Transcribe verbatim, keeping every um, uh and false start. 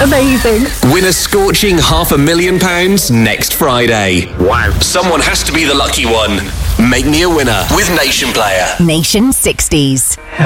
Amazing. Win a scorching half a million pounds next Friday. Wow. Someone has to be the lucky one. Make me a winner with Nation Player. Nation sixties.